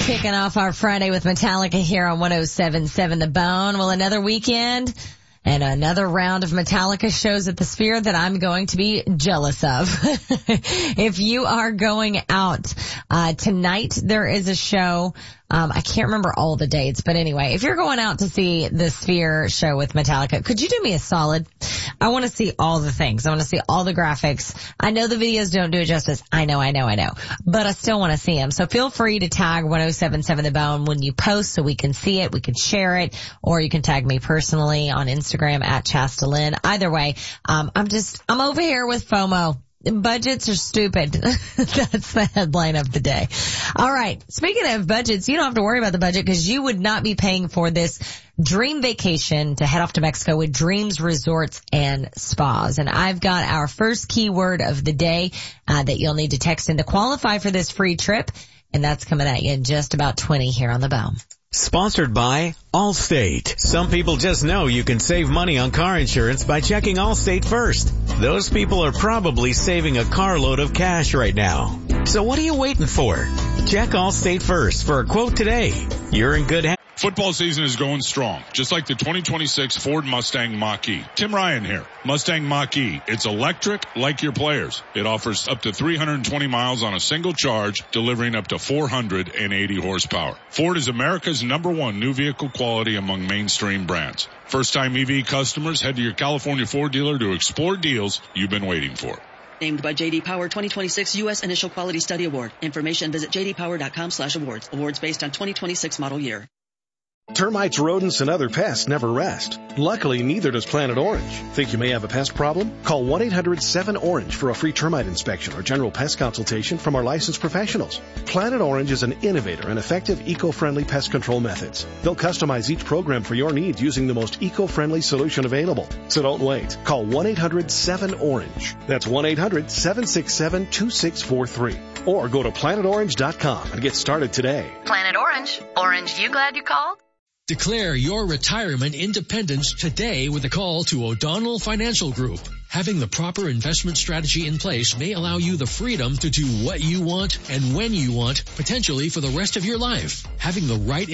Kicking off our Friday with Metallica here on 107.7 The Bone. Well, another weekend and another round of Metallica shows at the Sphere that I'm going to be jealous of. If you are going out tonight, there is a show. I can't remember all the dates, but anyway, if you're going out to see the Sphere show with Metallica, could you do me a solid? I want to see all the things. I want to see all the graphics. I know the videos don't do it justice. I know. But I still want to see them. So feel free to tag 107.7 The Bone when you post so we can see it, we can share it, or you can tag me personally on Instagram at Chastalyn. Either way, I'm over here with FOMO. Budgets are stupid. That's the headline of the day. All right. Speaking of budgets, you don't have to worry about the budget because you would not be paying for this dream vacation to head off to Mexico with Dreams Resorts and Spas. And I've got our first keyword of the day that you'll need to text in to qualify for this free trip. And that's coming at you in just about 20 here on The Bone. Sponsored by Allstate. Some people just know you can save money on car insurance by checking Allstate first. Those people are probably saving a carload of cash right now. So what are you waiting for? Check Allstate first for a quote today. You're in good hands. Football season is going strong, just like the 2026 Ford Mustang Mach-E. Tim Ryan here. Mustang Mach-E. It's electric like your players. It offers up to 320 miles on a single charge, delivering up to 480 horsepower. Ford is America's #1 new vehicle quality among mainstream brands. First-time EV customers, head to your California Ford dealer to explore deals you've been waiting for. Named by J.D. Power 2026 U.S. Initial Quality Study Award. Information visit jdpower.com/awards. Awards based on 2026 model year. Termites, rodents, and other pests never rest. Luckily, neither does Planet Orange. Think you may have a pest problem? Call 1-800-7-ORANGE for a free termite inspection or general pest consultation from our licensed professionals. Planet Orange is an innovator and effective eco-friendly pest control methods. They'll customize each program for your needs using the most eco-friendly solution available. So don't wait. Call 1-800-7-ORANGE. That's 1-800-767-2643. Or go to planetorange.com and get started today. Planet Orange. Orange, you glad you called? Declare your retirement independence today with a call to O'Donnell Financial Group. Having the proper investment strategy in place may allow you the freedom to do what you want and when you want, potentially for the rest of your life. Having the right